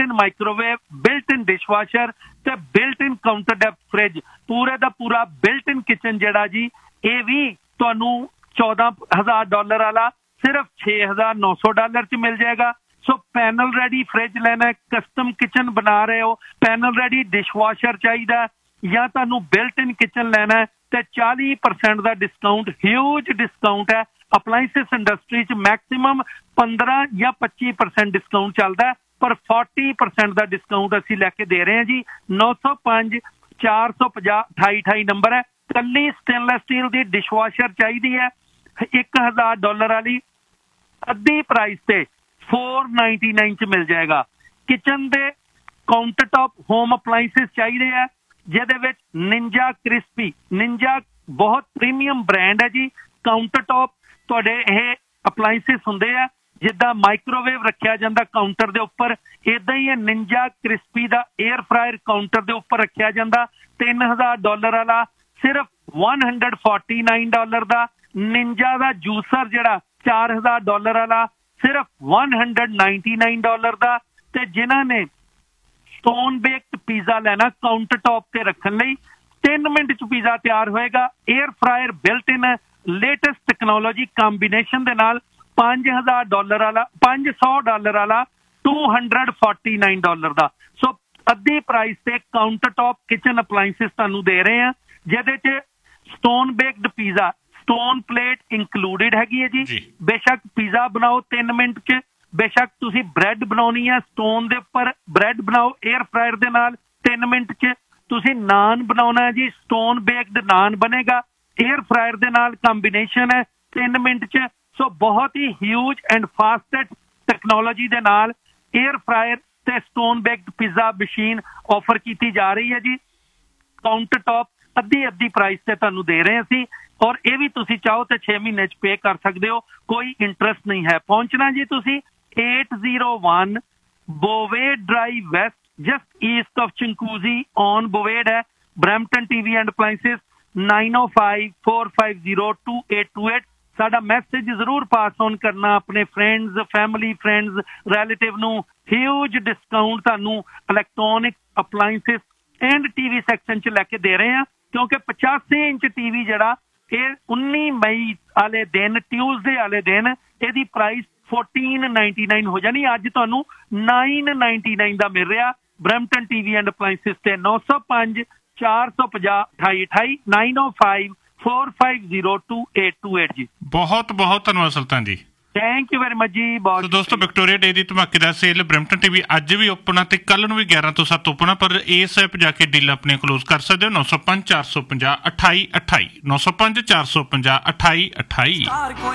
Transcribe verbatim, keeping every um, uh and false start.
In microwave, built in dishwasher ते built in counter depth fridge, पूरे दा पूरा बिल्ट इन किचन जिहड़ा जी ये भी तुहानू चौदह हज़ार डॉलर वाला सिर्फ छे हज़ार नौ सौ डॉलर च मिल जाएगा। सो पैनल रेडी फ्रिज लेना है, कस्टम किचन बना रहे हो, पैनल रेडी डिशवाशर चाहिए या तुहानू बिल्ट इन किचन लेना है तो चालीस परसेंट का डिस्काउंट, ह्यूज डिस्काउंट है। अपलाइंसिस इंडस्ट्री च मैक्सिमम पंद्रह या पच्चीस परसेंट डिस्काउंट चलता है, पर चालीस परसेंट का डिस्काउंट असी लैके दे रहे हैं जी। नौ सौ पांच चार सौ पचास अठाई अठाई नंबर है। कली स्टेनलैस स्टील की डिशवाशर चाहिए है एक हज़ार डॉलर वाली, अद्धी प्राइस से फोर नाइनटी नाइन च मिल जाएगा। किचन दे काउंटर टॉप होम अपलाइंसिस चाहिए है जिहदे विच निंजा क्रिस्पी, निंजा बहुत प्रीमियम ब्रांड है जी। काउंटर टॉप तुहाडे ये अपलाइंसिस हुंदे आ जिद्दां माइक्रोवेव रखिया जांदा काउंटर दे उपर, इदां ही निंजा क्रिस्पी दा एयर फ्रायर काउंटर दे उपर रखिया जांदा। तीन हज़ार डॉलर वाला सिर्फ one hundred forty nine dollar दा। निंजा दा जूसर जिहड़ा चार हज़ार डॉलर वाला सिर्फ one hundred ninety nine dollar दा। ते जिन्हां ने स्टोन बेक्ड पिज़्ज़ा लेना काउंटर टॉप ते रखण लई, तीन मिनट च पिज़्ज़ा तैयार होएगा। Air fryer built in latest technology combination दे नाल पांच हज़ार डॉलर वाला, पांच सौ डॉलर वाला to hundred forty nine dollar दा। सो अद्धी प्राइस से काउंटर टॉप किचन अपलाइंसिस तुहानू दे रहे हैं जिहदे च stone baked pizza, stone plate इंकलूडिड हैगी है जी, जी। बेशक पिज़्ज़ा बनाओ तीन मिनट च, बेशक तुसी ब्रेड बनाउणी है स्टोन दे उपर ब्रेड बनाओ एयर फ्रायर दे नाल तीन मिनट च। तुसी नान बनाउणा है जी, स्टोन बेक्ड नान बनेगा एयर फ्रायर दे नाल कॉम्बिनेशन है तीन मिनट च। सो बहुत ही ह्यूज एंड फास्टेस्ट टैक्नोलॉजी दे नाल एयर फ्रायर ते stone baked pizza machine offer की जा रही है जी। काउंटर टॉप अद्धी अद्धी प्राइस से तुहानू दे रहे हैं असीं, और ये भी तुसी चाहो तो छे महीने च पे कर सकते हो, कोई इंटरस्ट नहीं है। पहुंचना जी तुसी eight zero one बोवेड drive waste, just east of चिंकूजी on बोवेड है, Brampton TV and appliances nine O five four five zero two eight to eight. साडा मैसेज जरूर पास ऑन करना अपने फ्रेंड्स, फैमिली फ्रेंड्स, रिलेटिव नू। ह्यूज डिस्काउंट तुहानू electronic appliances and TV section च लैके दे रहे हैं, क्योंकि पचासी इंच टीवी जड़ा ये उन्नी मई वाले दिन, ट्यूसडे वाले दिन यदी प्राइस फोर्टीन नाइनटी नाइन हो जानी, अज तुहानू नाइन नाइनटी नाइन का मिल रहा। ब्रैम्पटन टीवी एंड अपलाइंसिस से नौ सौ पांच चार सौ पचास अठाई अठाई nine O five four five zero to eight to eight जी। बहुत बहुत धन्यवाद सुल्तान जी, थैंक यू वेरी मच जी। बहुत तो दोस्तों विक्टोरिया डे की धमाकेदार सेल ब्रैम्पटन टीवी अज भी ओपन है, कल भी ग्यारह तो सत्त ओपन है, पर इस ऐप जाके डील अपने क्लोज कर सकते हो। नौ सौ पांच चार सौ पंजा अठाई अठाई नौ सौ पांच चार सौ पंजा अठाई अठाई।